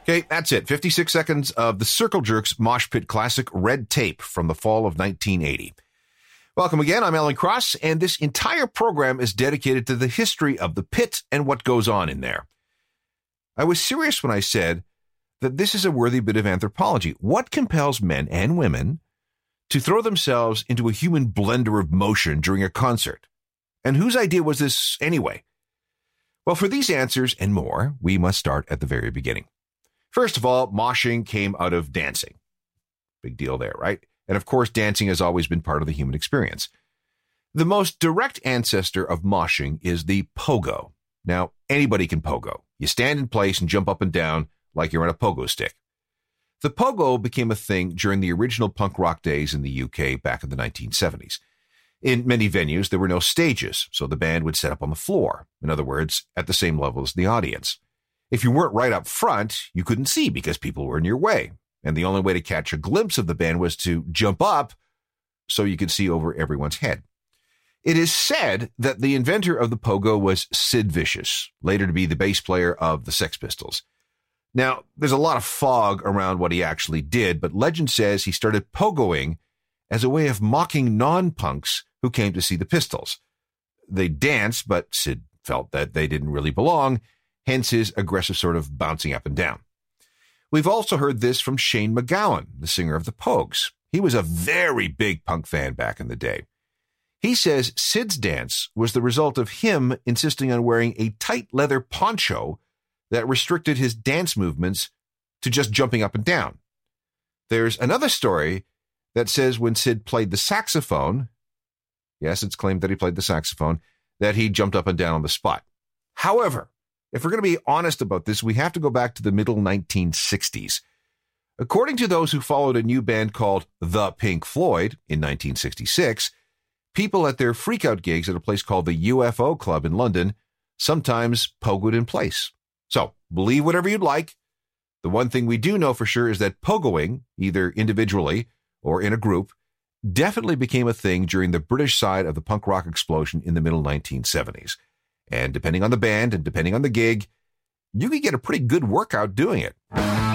Okay, that's it. 56 seconds of the Circle Jerks Mosh Pit classic Red Tape from the fall of 1980. Welcome again. I'm Alan Cross, and this entire program is dedicated to the history of the pit and what goes on in there. I was serious when I said that this is a worthy bit of anthropology. What compels men and women to throw themselves into a human blender of motion during a concert? And whose idea was this anyway? Well, for these answers and more, we must start at the very beginning. First of all, moshing came out of dancing. Big deal there, right? And of course, dancing has always been part of the human experience. The most direct ancestor of moshing is the pogo. Now, anybody can pogo. You stand in place and jump up and down like you're on a pogo stick. The pogo became a thing during the original punk rock days in the UK back in the 1970s. In many venues, there were no stages, so the band would set up on the floor. In other words, at the same level as the audience. If you weren't right up front, you couldn't see because people were in your way. And the only way to catch a glimpse of the band was to jump up so you could see over everyone's head. It is said that the inventor of the pogo was Sid Vicious, later to be the bass player of the Sex Pistols. Now, there's a lot of fog around what he actually did, but legend says he started pogoing as a way of mocking non-punks who came to see the Pistols. They danced, but Sid felt that they didn't really belong, hence his aggressive sort of bouncing up and down. We've also heard this from Shane MacGowan, the singer of the Pogues. He was a very big punk fan back in the day. He says Sid's dance was the result of him insisting on wearing a tight leather poncho that restricted his dance movements to just jumping up and down. There's another story that says when Sid played the saxophone, yes, it's claimed that he played the saxophone, that he jumped up and down on the spot. However, if we're going to be honest about this, we have to go back to the middle 1960s. According to those who followed a new band called The Pink Floyd in 1966, people at their freakout gigs at a place called the UFO Club in London sometimes pogoed in place. So, believe whatever you'd like. The one thing we do know for sure is that pogoing, either individually or in a group, definitely became a thing during the British side of the punk rock explosion in the middle 1970s. And depending on the band and depending on the gig, you could get a pretty good workout doing it.